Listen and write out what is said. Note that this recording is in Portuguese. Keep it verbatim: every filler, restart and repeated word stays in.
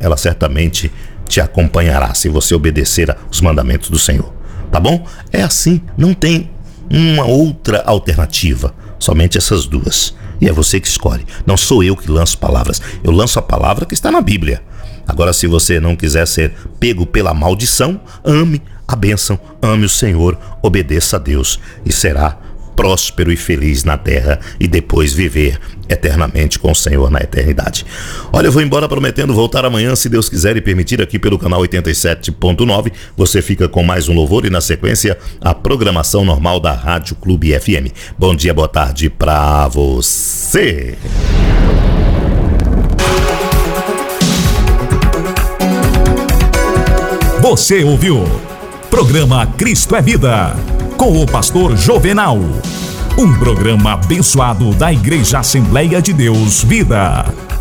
ela certamente te acompanhará se você obedecer aos mandamentos do Senhor, tá bom? É assim, não tem uma outra alternativa, somente essas duas. E é você que escolhe, não sou eu que lanço palavras, eu lanço a palavra que está na Bíblia. Agora, se você não quiser ser pego pela maldição, ame a bênção, ame o Senhor, obedeça a Deus e será próspero e feliz na terra e depois viver eternamente com o Senhor na eternidade. Olha, eu vou embora prometendo voltar amanhã, se Deus quiser e permitir, aqui pelo canal oitenta e sete ponto nove. Você fica com mais um louvor e na sequência a programação normal da Rádio Clube F M. Bom dia, boa tarde pra você. Você ouviu Programa Cristo é Vida, com o pastor Jovenal. Um programa abençoado da Igreja Assembleia de Deus Vida.